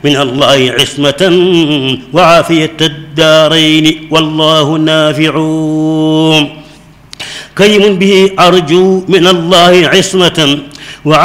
من الله عصمة وعافية الدارين والله نافع. كريم به أرجو من الله عصمة